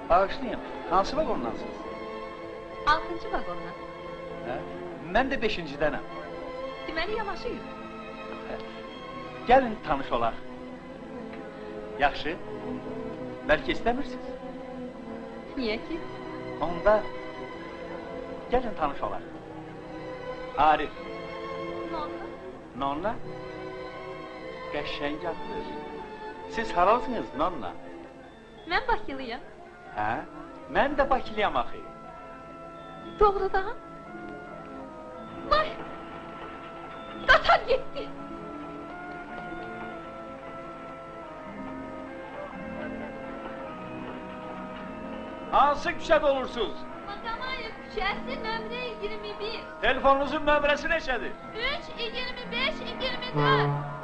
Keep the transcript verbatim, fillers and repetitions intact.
Bağışlayın, hansı vagondansınız? Altıncı vagondan. Hə? Mən də beşincidenəm. Deməli yanaşıyıq. Gəlin tanış olaq. Yaxşı. Bəlkə istəmirsiniz? Niyə ki? Onda gəlin tanış olaq. Arif. Nonna? Nonna? Qəşəng addır. Siz haralısınız, Nonna? Mən Bakılıyam. Hə? Mən də Bakılıyam axı. Doğrudan? Vay! Qatar getdi! Hansı küçədə olursunuz? Matamayev küçəsi nömrə iyirmi bir. Telefonunuzun nömrəsi neçədir? üç, iyirmi beş, iyirmi dörd.